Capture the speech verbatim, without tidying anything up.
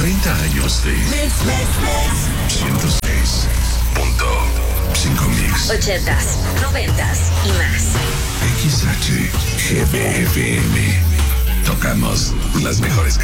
treinta años de ciento seis punto cinco Mix. ochentas, noventas y más. X H G B F M. Tocamos las mejores canciones.